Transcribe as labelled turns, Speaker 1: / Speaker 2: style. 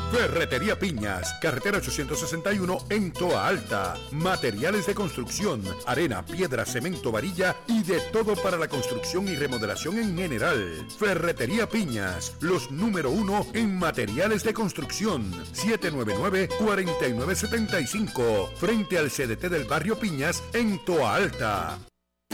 Speaker 1: Ferretería Piñas, carretera 861 en Toa Alta. Materiales de construcción, arena, piedra, cemento, varilla y de todo para la construcción y remodelación en general. Ferretería Piñas, los número 1 en materiales de construcción. 799-4975, frente al CDT del barrio Piñas en Toa Alta.